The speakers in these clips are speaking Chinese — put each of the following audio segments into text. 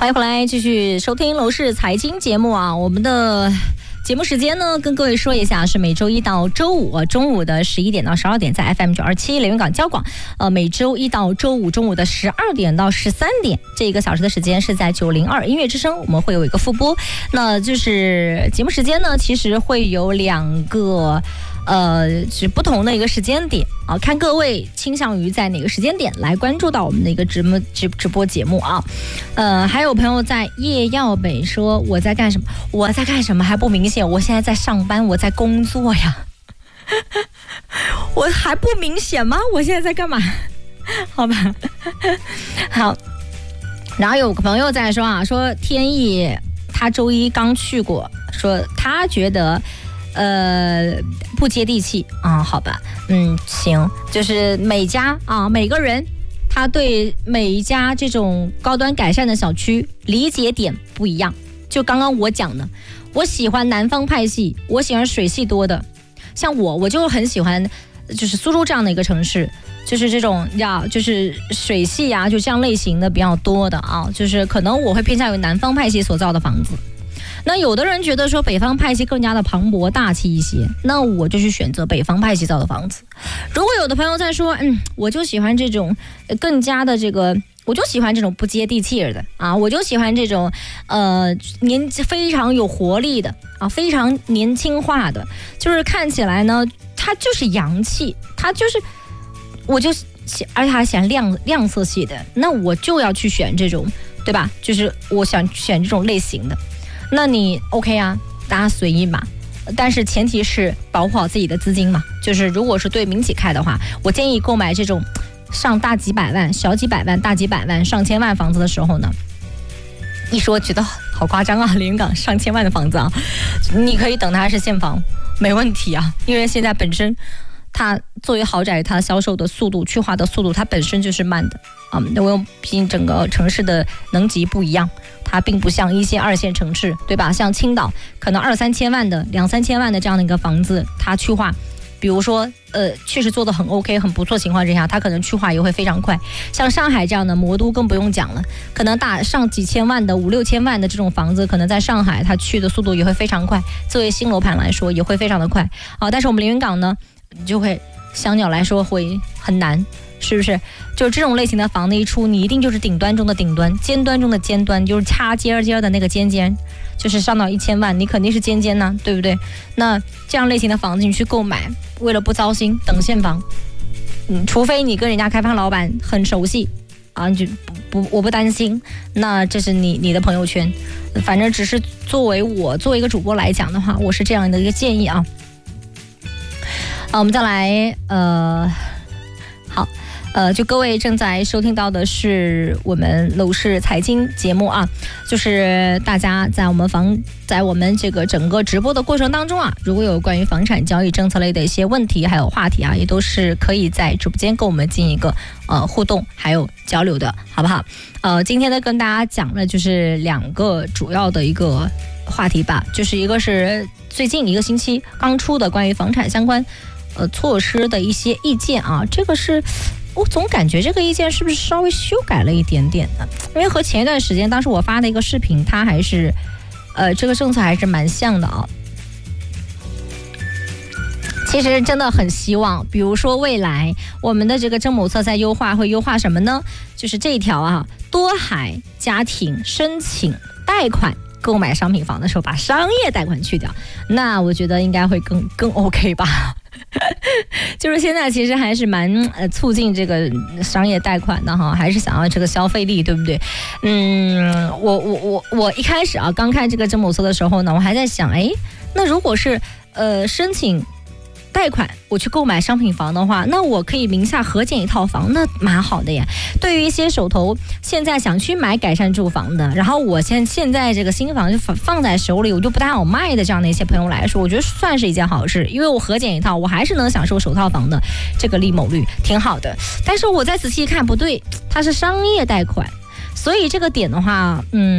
欢迎回来继续收听楼市财经节目啊，我们的节目时间呢，跟各位说一下，是每周一到周五中午的11点到12点，在 FM927 连云港交广。每周一到周五中午的12点到13点，这1个小时的时间是在902音乐之声，我们会有一个复播。那就是节目时间呢，其实会有2个。是不同的一个时间点啊，看各位倾向于在哪个时间点来关注到我们的一个直播节目啊。还有朋友在叶耀北说我在干什么？我在干什么还不明显？我现在在上班，我在工作呀。我还不明显吗？我现在在干嘛？好吧，好。然后有个朋友在说啊，说天意他周一刚去过，说他觉得。不接地气啊，好吧，行，就是每家啊，每个人他对每一家这种高端改善的小区理解点不一样。就刚刚我讲的，我喜欢南方派系，我喜欢水系多的，像我就很喜欢，就是苏州这样的一个城市。就是这种就是水系啊，就这样类型的比较多的啊，就是可能我会偏向于南方派系所造的房子。那有的人觉得说北方派系更加的磅礴大气一些，那我就去选择北方派系造的房子。如果有的朋友在说，我就喜欢这种更加的这个，我就喜欢这种不接地气的啊，我就喜欢这种非常有活力的啊，非常年轻化的，就是看起来呢，它就是洋气，它就是我就而且还想亮色系的，那我就要去选这种，对吧？就是我想选这种类型的。那你 OK 啊，大家随意嘛，但是前提是保护好自己的资金嘛。就是如果是对民企开的话，我建议购买这种上大几百万、小几百万、大几百万、上千万房子的时候呢，一说觉得好夸张啊，连云港上千万的房子啊，你可以等它是现房，没问题啊，因为现在本身它作为豪宅，它销售的速度、去化的速度，它本身就是慢的啊。毕竟整个城市的能级不一样。它并不像1线、2线城市，对吧？像青岛，可能2、3千万的、2、3千万的这样的一个房子，它去化，比如说，确实做得很 OK、很不错情况之下，它可能去化也会非常快。像上海这样的魔都更不用讲了，可能上几千万的、5、6千万的这种房子，可能在上海它去的速度也会非常快。作为新楼盘来说，也会非常的快啊。但是我们连云港呢，就会相较来说会很难。是不是？就是这种类型的房子一出，你一定就是顶端中的顶端，尖端中的尖端，就是掐尖的那个尖尖，就是上到1000万，你肯定是尖尖呢，对不对？那这样类型的房子你去购买，为了不糟心，等现房，除非你跟人家开发老板很熟悉啊，就我不担心。那这是你的朋友圈，反正只是作为一个主播来讲的话，我是这样的一个建议啊。好，我们再来好。就各位正在收听到的是我们楼市财经节目啊，就是大家在我们这个整个直播的过程当中啊，如果有关于房产交易政策类的一些问题还有话题啊，也都是可以在直播间跟我们进行一个互动还有交流的，好不好？今天呢跟大家讲了就是2个主要的一个话题吧，就是一个是最近1个星期刚出的关于房产相关措施的一些意见啊，这个是。我总感觉这个意见是不是稍微修改了一点点呢？因为和前一段时间当时我发的一个视频，它还是这个政策还是蛮像的啊。其实真的很希望，比如说未来我们的这个政某策在优化，会优化什么呢？就是这一条啊，多孩家庭申请贷款购买商品房的时候，把商业贷款去掉，那我觉得应该会更 OK 吧。就是现在其实还是蛮促进这个商业贷款的哈，还是想要这个消费力，对不对？我一开始啊刚看这个政某策的时候呢，我还在想，那如果是申请贷款我去购买商品房的话，那我可以名下合建一套房，那蛮好的呀。对于一些手头现在想去买改善住房的，然后我现在这个新房就放在手里，我就不太好卖的这样的一些朋友来说，我觉得算是一件好事，因为我合建一套，我还是能享受首套房的这个利某率，挺好的。但是我再仔细看，不对，它是商业贷款。所以这个点的话，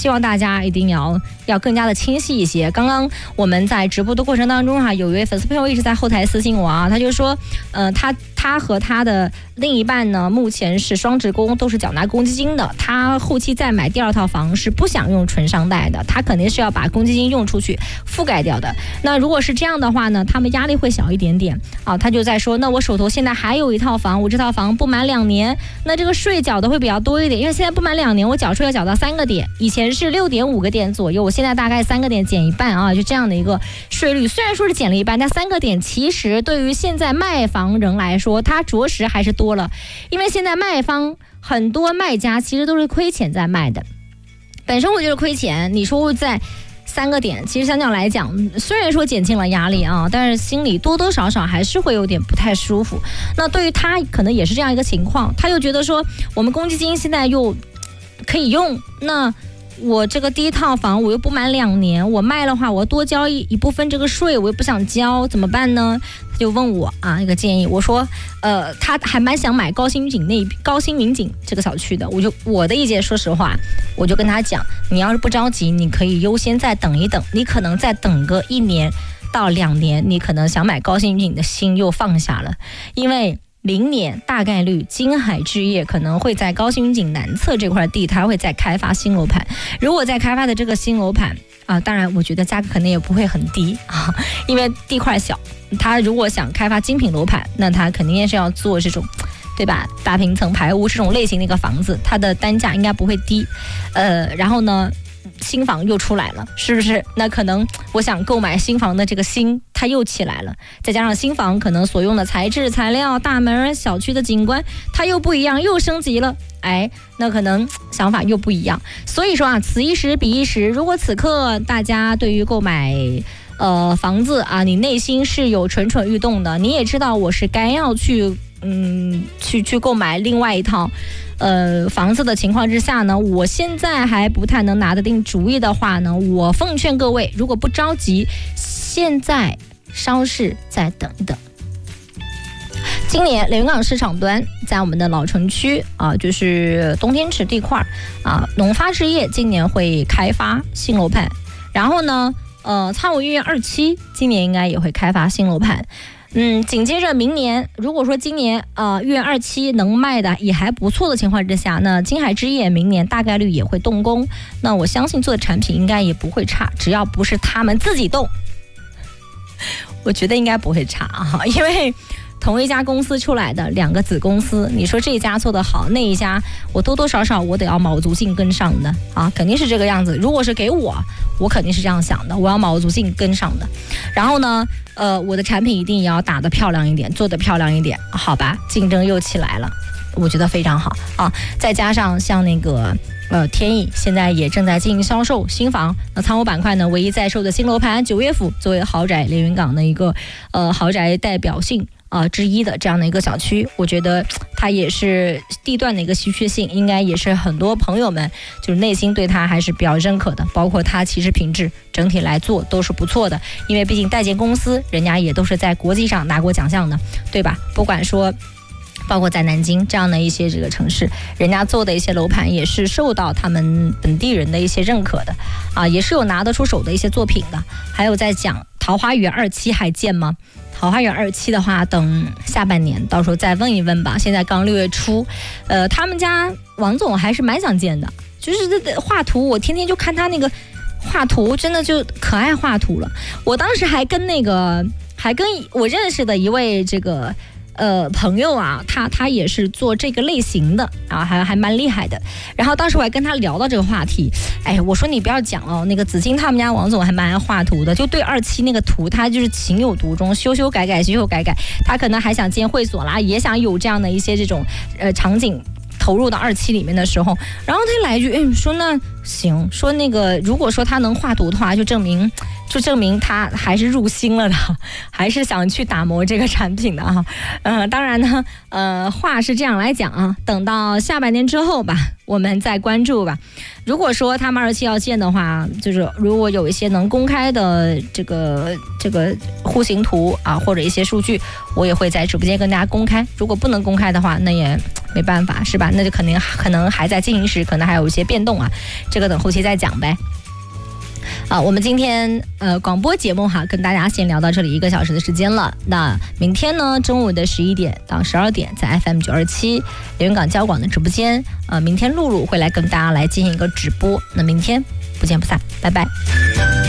希望大家一定要更加的清晰一些。刚刚我们在直播的过程当中有一位粉丝朋友一直在后台私信我啊，他就说，他和他的另一半呢，目前是双职工，都是缴纳公积金的。他后期再买第2套房是不想用纯商贷的，他肯定是要把公积金用出去覆盖掉的。那如果是这样的话呢，他们压力会小一点点啊。他就在说，那我手头现在还有一套房，我这套房不满2年，那这个税缴的会比较多一点，因为现在不满2年，我缴税要缴到3个点，以前是6.5个点左右，我现在大概3个点减一半啊，就这样的一个税率。虽然说是减了一半，但3个点其实对于现在卖房人来说，它着实还是多了，因为现在卖方很多卖家其实都是亏钱在卖的，本身我觉得亏钱，你说在3个点，其实相较来讲，虽然说减轻了压力啊，但是心里多多少少还是会有点不太舒服。那对于他可能也是这样一个情况，他又觉得说我们公积金现在又可以用，那我这个第一套房我又不满2年，我卖的话我多交一部分这个税，我又不想交，怎么办呢？他就问我一个建议，我说他还蛮想买高新民景这个小区的，我的意见，说实话，我就跟他讲，你要是不着急，你可以优先再等一等，你可能再等个1年到2年，你可能想买高新民景的心又放下了，因为明年大概率金海置业可能会在高新民景南侧这块地，它会再开发新楼盘。如果在开发的这个新楼盘当然我觉得价格可能也不会很低因为地块小，它如果想开发精品楼盘，那它肯定也是要做这种，对吧？大平层排屋这种类型的一个房子，它的单价应该不会低。然后呢，新房又出来了，是不是？那可能我想购买新房的这个心它又起来了，再加上新房可能所用的材质材料、大门、小区的景观它又不一样，又升级了，那可能想法又不一样。所以说此一时彼一时，如果此刻大家对于购买房子你内心是有蠢蠢欲动的，你也知道我是该要去购买另外一套房子的情况之下呢，我现在还不太能拿得定主意的话呢，我奉劝各位，如果不着急，现在稍事再等一等。今年连云港市场端在我们的老城区就是东天池地块农发置业今年会开发新楼盘，然后呢苍梧医院2期今年应该也会开发新楼盘。紧接着明年，如果说今年医院2期能卖的也还不错的情况之下，那金海置业明年大概率也会动工，那我相信做的产品应该也不会差，只要不是他们自己动，我觉得应该不会差因为同一家公司出来的2个子公司，你说这一家做得好，那一家我多多少少我得要卯足劲跟上的肯定是这个样子。如果是给我肯定是这样想的，我要卯足劲跟上的。然后呢我的产品一定也要打得漂亮一点，做得漂亮一点，好吧？竞争又起来了，我觉得非常好再加上像那个天意现在也正在进行销售新房，那仓务板块呢唯一在售的新楼盘九悦府，作为豪宅连云港的一个豪宅代表性之一的这样的一个小区，我觉得它也是地段的一个稀缺性，应该也是很多朋友们就是内心对它还是比较认可的，包括它其实品质整体来做都是不错的，因为毕竟代建公司人家也都是在国际上拿过奖项的，对吧？不管说包括在南京这样的一些这个城市，人家做的一些楼盘也是受到他们本地人的一些认可的也是有拿得出手的一些作品的。还有在讲桃花源2期还建吗？桃花源2期的话，等下半年到时候再问一问吧。现在刚6月初，他们家王总还是蛮想建的，就是这画图，我天天就看他那个画图，真的就可爱画图了。我当时还跟我认识的一位这个朋友他也是做这个类型的还蛮厉害的。然后当时我还跟他聊到这个话题，我说你不要讲那个紫金他们家王总还蛮爱画图的，就对2期那个图他就是情有独钟，修修改改，他可能还想建会所啦，也想有这样的一些这种场景投入到2期里面的时候，然后他来一句说那行，说那个如果说他能画图的话，就证明他还是入心了的，还是想去打磨这个产品的当然呢话是这样来讲等到下半年之后吧，我们再关注吧。如果说他们2期要建的话，就是如果有一些能公开的这个户型图或者一些数据，我也会在直播间跟大家公开。如果不能公开的话，那也没办法是吧？那就可能还在进行时，可能还有一些变动啊，这个等后期再讲呗。我们今天广播节目哈，跟大家先聊到这里1个小时的时间了。那明天呢，中午的11点到12点，在 FM 927连云港交广的直播间，明天露露会来跟大家来进行一个直播。那明天不见不散，拜拜。